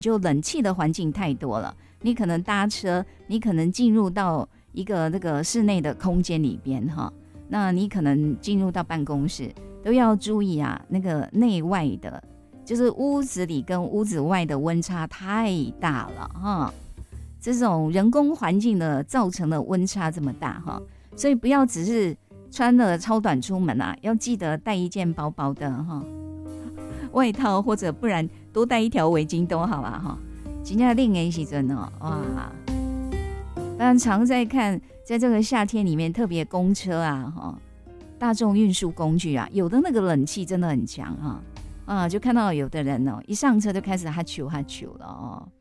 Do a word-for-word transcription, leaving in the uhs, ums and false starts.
就冷气的环境太多了，你可能搭车，你可能进入到一个那个室内的空间里边哈，那你可能进入到办公室都要注意啊，那个内外的，就是屋子里跟屋子外的温差太大了哈。这种人工环境的造成的温差这么大哈，所以不要只是穿了超短出门啊，要记得带一件薄薄的哈外套，或者不然多带一条围巾都好啊哈。真的冷的时阵哦，哇！当然常在看，在这个夏天里面，特别公车啊哈，大众运输工具啊，有的那个冷气真的很强啊啊，就看到有的人哦，一上车就开始哈啾哈啾了哦。